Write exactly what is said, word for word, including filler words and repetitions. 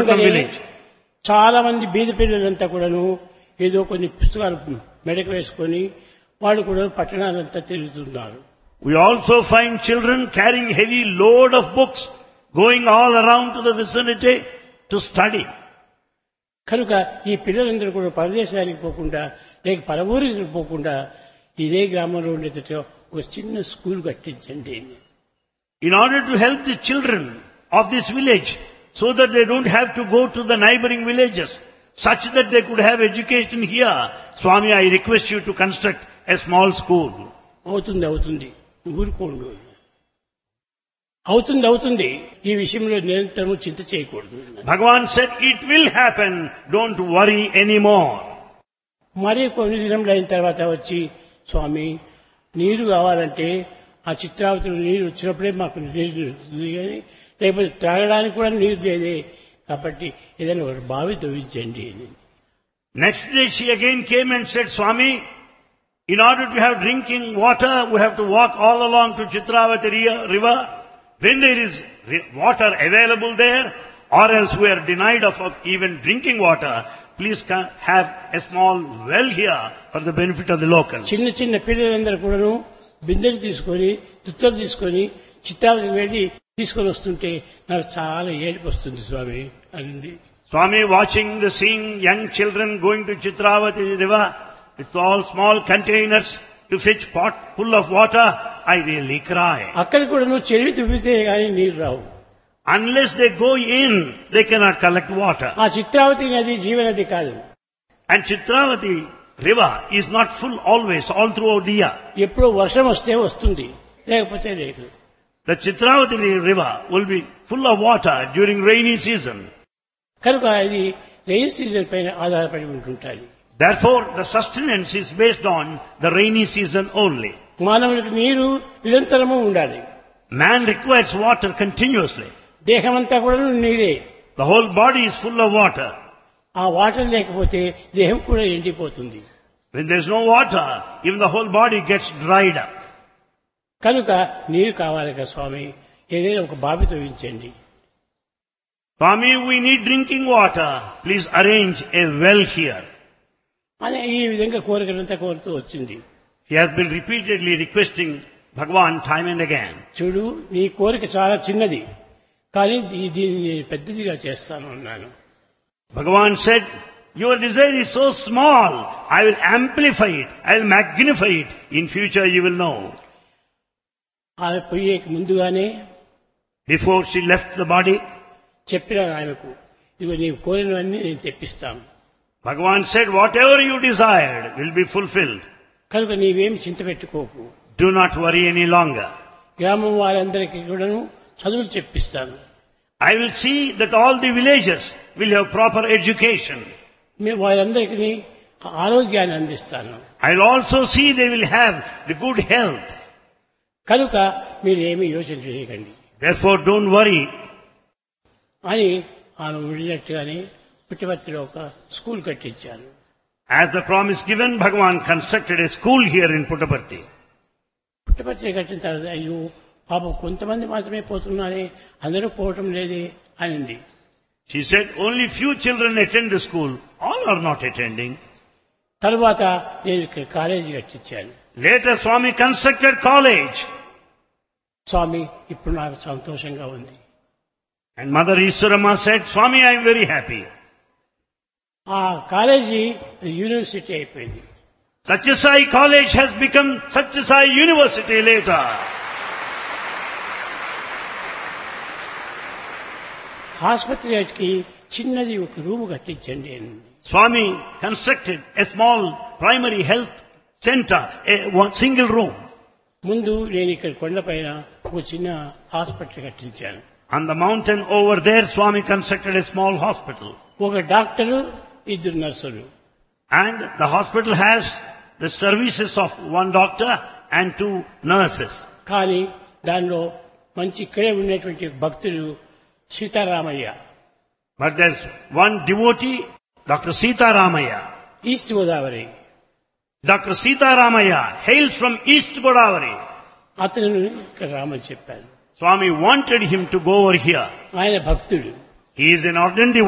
కనుకనే village. చాలా మంది బీద పిల్లలంతా కూడాను ఏదో కొన్ని పుస్తకాలు మెడకు వేసుకొని వాళ్ళు కూడా పట్టణాలంతా తిరుగుతున్నారు. We also find children carrying heavy load of books, going all around to the vicinity to study. కనుక ఈ పిల్లలందరూ కూడా పరదేశానికి పోకుండా లేక పరవూరికి పోకుండా ఇదే గ్రామంలో ఉండేటట్టు ఒక చిన్న school కట్టించండి. In order to help the children of this village, so that they don't have to go to the neighboring villages, such that they could have education here, Swami, I request you to construct a small school. అవుతుంది అవుతుంది ఊరుకోండు. అవుతుంది అవుతుంది ఈ విషయంలో నిరంతరం చింత చేయకూడదు. Bhagavan said, it will happen, don't worry anymore. మరి కొన్ని దినములు అయిన తర్వాత వచ్చి స్వామి నీరు కావాలంటే ఆ చిత్రావతిలో నీరు వచ్చినప్పుడే మాకు నీరు ఉంది కానీ లేకపోతే త్రాగడానికి కూడా నీరు లేదే, కాబట్టి ఏదైనా ఒక బావి తవ్వించండి. Next day she again came and said, Swami, in order to have drinking water, we have to walk all along to Chitravati river. When there is water available there, or else we are denied of even drinking water, please have a small well here for the benefit of the locals. చిన్న చిన్న పిల్లలందరూ కూడాను బిందెలు తీసుకొని తుత్తలు తీసుకొని చిత్రావతికి వెళ్ళి తీసుకొని వస్తుంటే నాకు చాలా ఏడుపు వస్తుంది స్వామి అంది. Swami, watching the seeing young children going to Chitravati river with all small containers to fetch pot full of water, I really cry. అక్కడ కూడా నువ్వు చెవి తువ్వితే కానీ నీరు రావు. Unless they go in, they cannot collect water. ఆ చిత్రావతి నది జీవనది కాదు. And Chitravati river is not full always, all throughout the year. ఎప్పుడో వర్షం వస్తే వస్తుంది, లేకపోతే లేదు. The Chitravati river will be full of water during rainy season. కనుక ఇది రెయిన్ సీజన్ పైన ఆధారపడి ఉంటుంటాయి. Therefore, the sustenance is based on the rainy season only. మానవునికి నీరు నిరంతరము ఉండాలి. Man requires water continuously. దేహమంతా కూడా నీరే. The whole body is full of water. ఆ వాటర్ లేకపోతే దేహం కూడా ఎండిపోతుంది. When there is no water, even the whole body gets dried up. కనుక నీరు కావాలి కదా స్వామి, ఏదైనా ఒక బావి తవ్వించండి. Swami, we need drinking water. Please arrange a well here. అని ఈ విధంగా కోరికలంతా కోరుతూ వచ్చింది. He has been repeatedly requesting Bhagavan time and again. చూడు, నీ కోరిక చాలా చిన్నది, కానీ దీన్ని నేను పెద్దదిగా చేస్తాను అన్నాను. Bhagavan said, your desire is so small, I will amplify it, I will magnify it. In future you will know. ఆమె పోయే ముందుగానే Before she left the body, చెప్పిన ఆమెకు, ఇదిగో నీవు కోరినవన్నీ నేను తెప్పిస్తాను. Bhagavan said, whatever you desired will be fulfilled. కనుక నీవేమి చింత పెట్టుకోకు. Do not worry any longer. గ్రామం వారందరికీ కూడాను చదువులు చెప్పిస్తాను. I will see that all the villages will have proper education. మేము వారందరికీ ఆరోగ్యాన్ని అందిస్తాను. I will also see they will have the good health. కనుక మీరు ఏమీ యోచన చేయకండి Therefore don't worry. అని ఆమె ఉండినట్టుగానే పుట్టపర్తిలో ఒక school కట్టించాను. As the promise given, Bhagavan constructed a school here in Puttaparthi. Puttaparthi కట్టిన తర్వాత అయ్యో పాపం కొంతమంది మాత్రమే పోతున్నారే, అందరూ పోవటం లేదే అనింది. She said, only few children attend the school. All are not attending. తర్వాత నేను ఇక్కడ college కట్టించాను. Later Swami constructed college. స్వామి ఇప్పుడు నాకు సంతోషంగా ఉంది. And Mother Iswaramma said, Swami, I am very happy. ఆ కాలేజీ యూనివర్సిటీ అయిపోయింది. Satyasai College has become Satyasai University later. ఆసుపత్రికి చిన్నది ఒక రూమ్ కట్టించండి అన్నది. Swami constructed a small primary health center, a one single room. ముందు నేను ఇక్కడ కొండపైన ఒక చిన్న hospital కట్టించాను. On the mountain over there, Swami constructed a small hospital. ఒక డాక్టరు, ఇద్దరు నర్సులు. And the hospital has the services of one doctor and two nurses. కానీ దానిలో మంచి ఇక్కడే ఉన్నటువంటి భక్తులు Sitaramayya. But there's one devotee, Doctor Sita Ramaya. East Godavari. Doctor Sita Ramaya hails from East Godavari. అతను ఇక్కడ రామని చెప్పాను. Swami wanted him to go over here. ఆయన భక్తుడు. He is an ardent devotee.